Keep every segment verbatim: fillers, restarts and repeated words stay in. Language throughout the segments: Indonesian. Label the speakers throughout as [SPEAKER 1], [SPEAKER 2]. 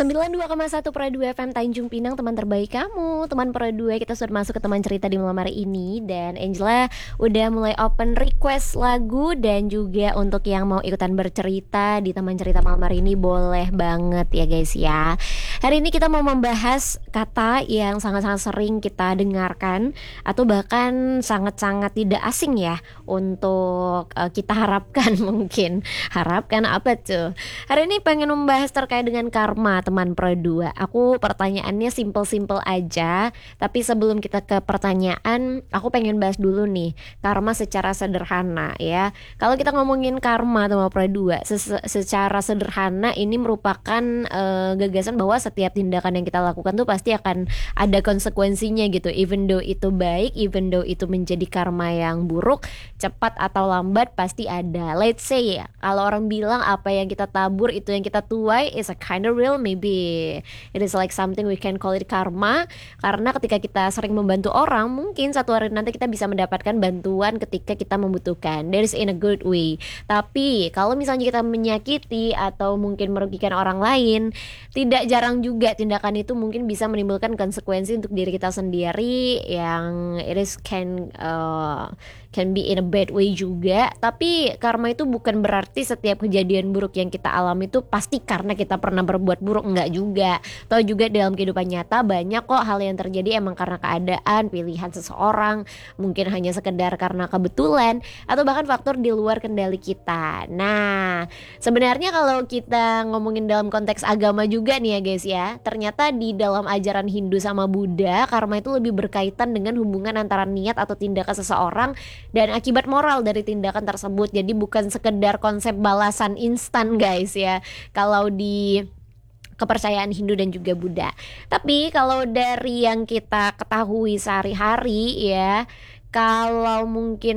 [SPEAKER 1] sembilan puluh dua koma satu Pro dua F M Tanjung Pinang, teman terbaik kamu. Teman Pro dua, kita sudah masuk ke teman cerita di malam hari ini. Dan Angela udah mulai open request lagu. Dan juga untuk yang mau ikutan bercerita di teman cerita malam hari ini, boleh banget ya guys ya. Hari ini kita mau membahas kata yang sangat-sangat sering kita dengarkan, atau bahkan sangat-sangat tidak asing ya untuk uh, kita harapkan mungkin. Harapkan apa tuh? Hari ini pengen membahas terkait dengan karma, teman Pro dua. Aku pertanyaannya simple-simple aja, tapi sebelum kita ke pertanyaan, aku pengen bahas dulu nih karma secara sederhana ya. Kalau kita ngomongin karma, teman Pro dua, se- secara sederhana ini merupakan uh, gagasan bahwa setiap tindakan yang kita lakukan tuh pasti akan ada konsekuensinya gitu. Even though itu baik, even though itu menjadi karma yang buruk, cepat atau lambat pasti ada. Let's say ya, kalau orang bilang apa yang kita tabur itu yang kita tuai is a kind of real, maybe it is like something we can call it karma. Karena ketika kita sering membantu orang, mungkin satu hari nanti kita bisa mendapatkan bantuan ketika kita membutuhkan. That is in a good way. Tapi kalau misalnya kita menyakiti atau mungkin merugikan orang lain, tidak jarang juga tindakan itu mungkin bisa menimbulkan konsekuensi untuk diri kita sendiri yang it is can uh, can be in a bad way juga. Tapi karma itu bukan berarti setiap kejadian buruk yang kita alami itu pasti karena kita pernah berbuat buruk, enggak juga. Toh juga dalam kehidupan nyata banyak kok hal yang terjadi emang karena keadaan, pilihan seseorang, mungkin hanya sekedar karena kebetulan, atau bahkan faktor di luar kendali kita. Nah, sebenarnya kalau kita ngomongin dalam konteks agama juga nih ya guys ya, ternyata di dalam ajaran Hindu sama Buddha, karma itu lebih berkaitan dengan hubungan antara niat atau tindakan seseorang dan akibat moral dari tindakan tersebut. Jadi bukan sekedar konsep balasan instan guys ya, kalau di kepercayaan Hindu dan juga Buddha. Tapi kalau dari yang kita ketahui sehari-hari ya, kalau mungkin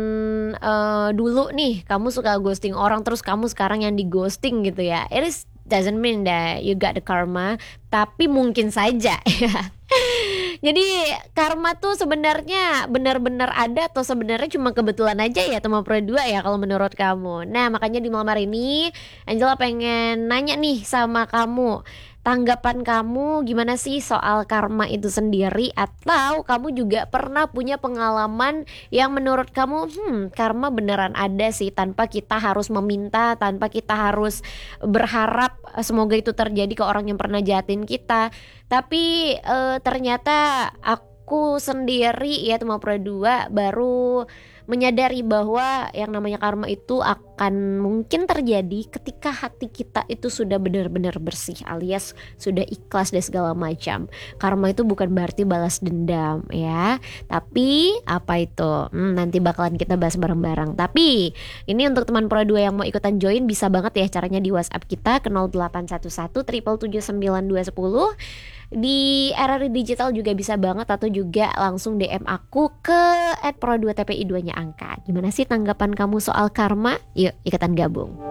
[SPEAKER 1] uh, dulu nih kamu suka ghosting orang, terus kamu sekarang yang di ghosting gitu ya, it is doesn't mean that you got the karma, tapi mungkin saja ya. Jadi karma tuh sebenarnya benar-benar ada atau sebenarnya cuma kebetulan aja ya teman Pro dua ya kalau menurut kamu. Nah makanya di malam hari ini Angela pengen nanya nih sama kamu, tanggapan kamu gimana sih soal karma itu sendiri? Atau kamu juga pernah punya pengalaman yang menurut kamu hmm karma beneran ada sih, tanpa kita harus meminta, tanpa kita harus berharap semoga itu terjadi ke orang yang pernah jahatin kita. Tapi e, ternyata aku sendiri ya teman Pro dua baru menyadari bahwa yang namanya karma itu akan mungkin terjadi ketika hati kita itu sudah benar-benar bersih, alias sudah ikhlas dan segala macam. Karma itu bukan berarti balas dendam ya, tapi apa itu? Hmm, nanti bakalan kita bahas bareng-bareng. Tapi ini untuk teman Pro dua yang mau ikutan join, bisa banget ya caranya di WhatsApp kita ke nol delapan satu satu tujuh tujuh tujuh sembilan dua satu nol. Di R R I Digital juga bisa banget, atau juga langsung D M aku ke et pro dua T P I dua nya angka. Gimana sih tanggapan kamu soal karma? Yuk ikutan gabung.